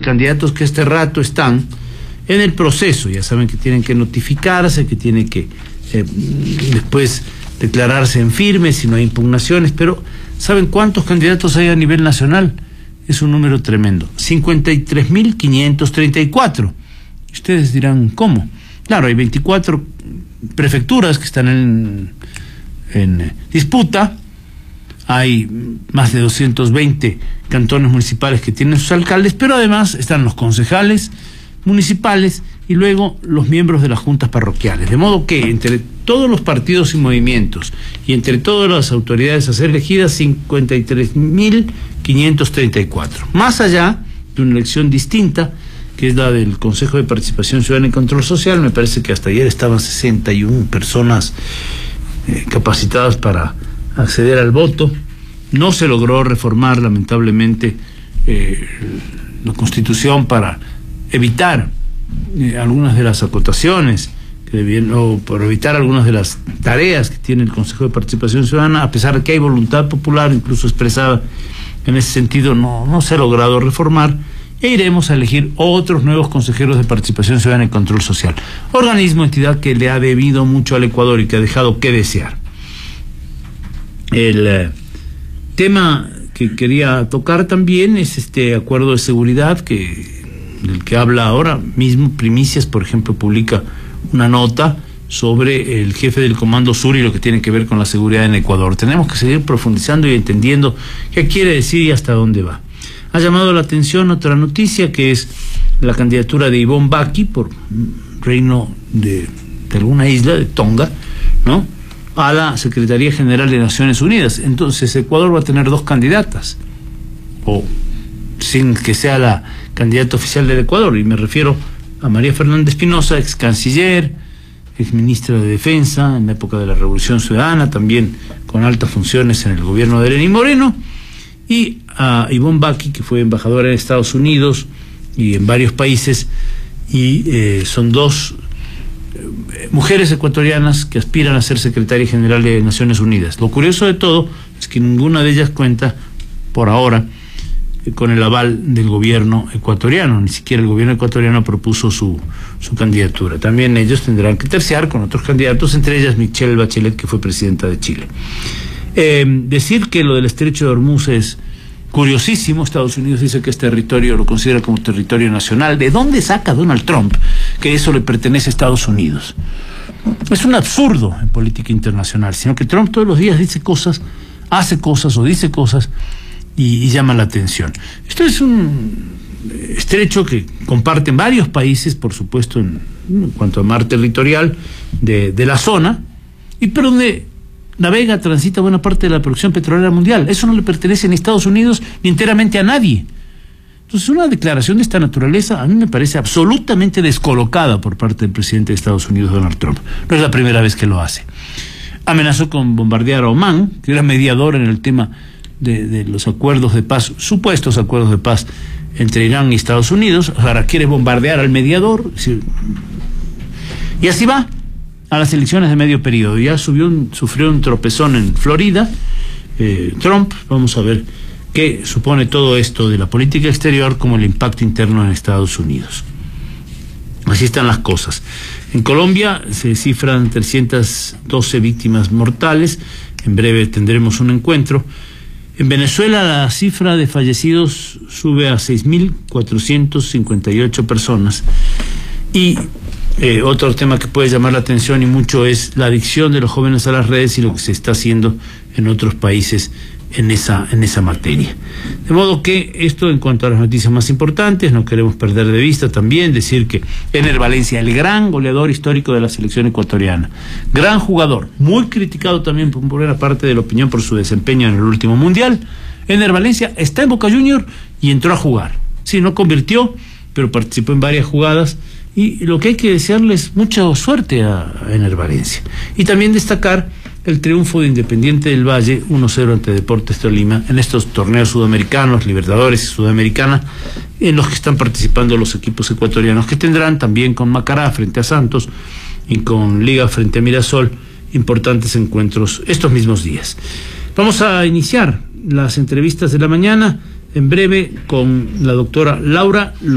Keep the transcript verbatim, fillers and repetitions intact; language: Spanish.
candidatos que este rato están en el proceso. Ya saben que tienen que notificarse, que tienen que eh, después declararse en firme si no hay impugnaciones, pero ¿saben cuántos candidatos hay a nivel nacional? Es un número tremendo, cincuenta y tres mil quinientos treinta y cuatro. Ustedes dirán, ¿cómo? Claro, hay veinticuatro prefecturas que están en, en disputa, hay más de doscientos veinte cantones municipales que tienen sus alcaldes, pero además están los concejales municipales y luego los miembros de las juntas parroquiales. De modo que entre todos los partidos y movimientos y entre todas las autoridades a ser elegidas, cincuenta y tres mil quinientos treinta y cuatro. Más allá de una elección distinta, que es la del Consejo de Participación Ciudadana y Control Social, me parece que hasta ayer estaban sesenta y una personas eh, capacitadas para acceder al voto. No se logró reformar, lamentablemente, eh, la Constitución para evitar eh, algunas de las acotaciones que debían, o por evitar algunas de las tareas que tiene el Consejo de Participación Ciudadana, a pesar de que hay voluntad popular, incluso expresada en ese sentido, no, no se ha logrado reformar, e iremos a elegir otros nuevos consejeros de Participación Ciudadana y Control Social, organismo, entidad que le ha debido mucho al Ecuador y que ha dejado que desear. El eh, tema que quería tocar también es este acuerdo de seguridad que del que habla ahora mismo. Primicias, por ejemplo, publica una nota sobre el jefe del Comando Sur y lo que tiene que ver con la seguridad en Ecuador. Tenemos que seguir profundizando y entendiendo qué quiere decir y hasta dónde va. Ha llamado la atención otra noticia, que es la candidatura de Ivonne Baki por reino de, de alguna isla, de Tonga, ¿no?, a la Secretaría General de Naciones Unidas. Entonces Ecuador va a tener dos candidatas, o sin que sea la candidata oficial del Ecuador, y me refiero a María Fernanda Espinosa, ex canciller, ex ministra de Defensa en la época de la Revolución Ciudadana, también con altas funciones en el gobierno de Lenín Moreno, y a Ivonne Baki, que fue embajadora en Estados Unidos y en varios países, y eh, son dos eh, mujeres ecuatorianas que aspiran a ser secretaria general de Naciones Unidas. Lo curioso de todo es que ninguna de ellas cuenta, por ahora, con el aval del gobierno ecuatoriano. Ni siquiera el gobierno ecuatoriano propuso su, su candidatura. También ellos tendrán que terciar con otros candidatos, entre ellas Michelle Bachelet, que fue presidenta de Chile. Eh, decir que lo del Estrecho de Hormuz es curiosísimo. Estados Unidos dice que es territorio, lo considera como territorio nacional. ¿De dónde saca Donald Trump que eso le pertenece a Estados Unidos? Es un absurdo en política internacional, sino que Trump todos los días dice cosas, hace cosas o dice cosas y, y llama la atención. Esto es un estrecho que comparten varios países, por supuesto, en, en cuanto a mar territorial de, de la zona, y pero donde navega, transita buena parte de la producción petrolera mundial. Eso no le pertenece ni a Estados Unidos ni enteramente a nadie. Entonces, una declaración de esta naturaleza a mí me parece absolutamente descolocada por parte del presidente de Estados Unidos, Donald Trump. No es la primera vez que lo hace. Amenazó con bombardear a Omán, que era mediador en el tema de, de los acuerdos de paz, supuestos acuerdos de paz entre Irán y Estados Unidos. Ahora quiere bombardear al mediador. Y así va a las elecciones de medio periodo. Ya subió un, sufrió un tropezón en Florida, eh, Trump. Vamos a ver qué supone todo esto de la política exterior como el impacto interno en Estados Unidos. Así están las cosas. En Colombia se cifran trescientas doce víctimas mortales. En breve tendremos un encuentro. En Venezuela la cifra de fallecidos sube a seis mil cuatrocientas cincuenta y ocho personas. Y Eh, otro tema que puede llamar la atención y mucho es la adicción de los jóvenes a las redes y lo que se está haciendo en otros países en esa, en esa materia. De modo que esto en cuanto a las noticias más importantes, no queremos perder de vista también decir que Ener Valencia, el gran goleador histórico de la selección ecuatoriana, gran jugador, muy criticado también por buena parte de la opinión por su desempeño en el último mundial, Ener Valencia está en Boca Juniors y entró a jugar. Sí, no convirtió, pero participó en varias jugadas. Y lo que hay que desearle es mucha suerte a, a Ener Valencia. Y también destacar el triunfo de Independiente del Valle uno cero ante Deportes Tolima en estos torneos sudamericanos, Libertadores y Sudamericana, en los que están participando los equipos ecuatorianos, que tendrán también con Macará frente a Santos y con Liga frente a Mirasol importantes encuentros estos mismos días. Vamos a iniciar las entrevistas de la mañana en breve con la doctora Laura